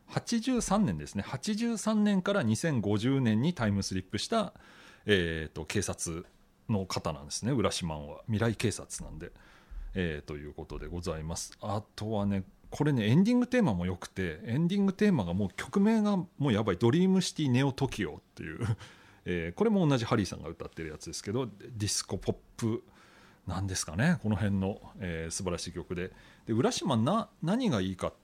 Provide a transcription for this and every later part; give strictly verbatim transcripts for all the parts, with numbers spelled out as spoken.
はちじゅうさんねんですね。はちじゅうさんねんからにせんごじゅうねんにタイムスリップした、えー、と警察の方なんですね。浦島は未来警察なんで、えー、ということでございます。あとはね、これねエンディングテーマも良くて、エンディングテーマがもう曲名がもうやばい、ドリームシティネオトキオっていうえー、これも同じハリーさんが歌ってるやつですけど、ディスコポップなんですかね、この辺の、えー、素晴らしい曲で、で浦島な何がいいかって、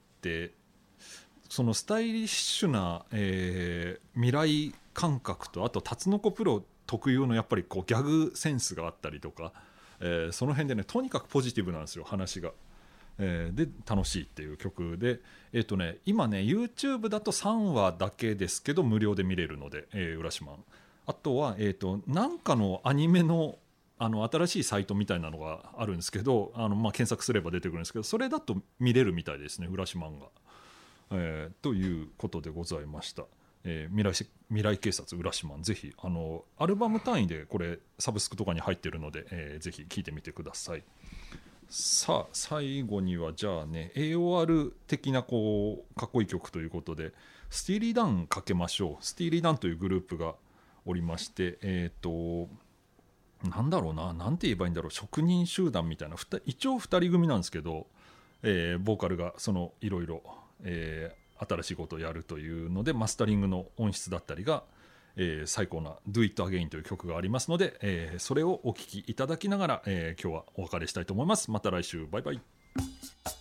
そのスタイリッシュな、えー、未来感覚と、あとタツノコプロ特有のやっぱりこうギャグセンスがあったりとか、えー、その辺でねとにかくポジティブなんですよ話が、えー、で楽しいっていう曲で、えーとね、今ね YouTube だとさんわだけですけど無料で見れるので、えー、浦島、あとは、えーと、なんかのアニメの、あの新しいサイトみたいなのがあるんですけど、あの、まあ、検索すれば出てくるんですけど、それだと見れるみたいですね、浦島が、えー、ということでございました。えー、未来し未来警察浦島、ぜひあのアルバム単位でこれサブスクとかに入ってるので、えー、ぜひ聴いてみてください。さあ最後にはじゃあね エーオーアール 的なこうかっこいい曲ということで、スティーリー・ダンかけましょう。スティーリー・ダンというグループがおりまして、えっ、ー、となんだろうな、なんて言えばいいんだろう、職人集団みたいな、一応ふたり組なんですけど、えー、ボーカルがそのいろいろ新しいことをやるというので、マスタリングの音質だったりが、えー、最高な Do It Again という曲がありますので、えー、それをお聴きいただきながら、えー、今日はお別れしたいと思います。また来週、バイバイ。